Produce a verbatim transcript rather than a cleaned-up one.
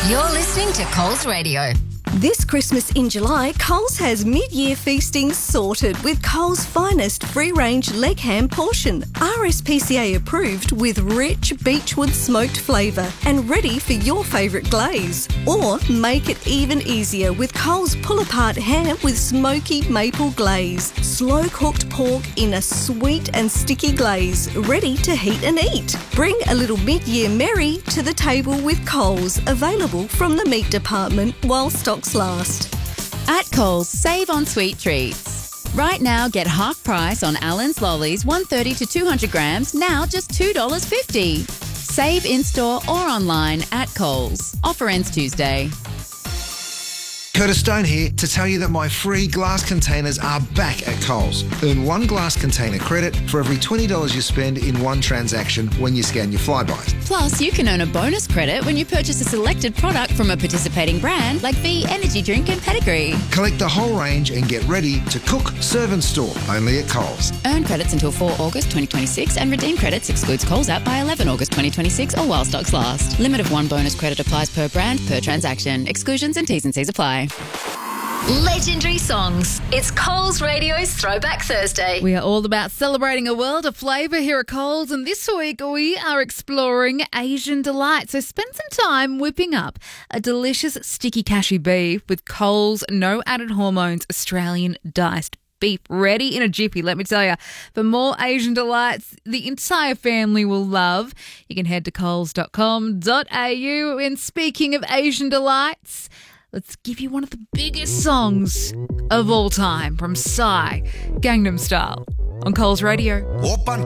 You're listening to Coles Radio. This Christmas in July, Coles has mid-year feasting sorted with Coles' finest free-range leg ham portion, R S P C A approved with rich beechwood smoked flavour and ready for your favourite glaze. Or make it even easier with Coles pull-apart ham with smoky maple glaze, slow-cooked pork in a sweet and sticky glaze, ready to heat and eat. Bring a little mid-year merry to the table with Coles, available from the meat department while stocks last. At Coles, save on sweet treats. Right now, get half price on Allen's Lollies, one hundred thirty to two hundred grams, now just two dollars fifty. Save in-store or online at Coles. Offer ends Tuesday. Curtis Stone here to tell you that my free glass containers are back at Coles. Earn one glass container credit for every twenty dollars you spend in one transaction when you scan your Flybuys. Plus, you can earn a bonus credit when you purchase a selected product from a participating brand like V Energy Drink and Pedigree. Collect the whole range and get ready to cook, serve and store only at Coles. Earn credits until the fourth of August twenty twenty-six and redeem credits excludes Coles app by the eleventh of August twenty twenty-six or while stocks last. Limit of one bonus credit applies per brand, per transaction. Exclusions and T's and C's apply. Legendary songs. It's Coles Radio's Throwback Thursday. We are all about celebrating a world of flavour here at Coles, and this week we are exploring Asian delight. So spend some time whipping up a delicious sticky cashew beef with Coles no added hormones Australian diced beef, ready in a jiffy, let me tell you. For more Asian delights the entire family will love, you can head to coles dot com dot a u. And speaking of Asian delights, let's give you one of the biggest songs of all time from Psy, Gangnam Style, on Coles Radio.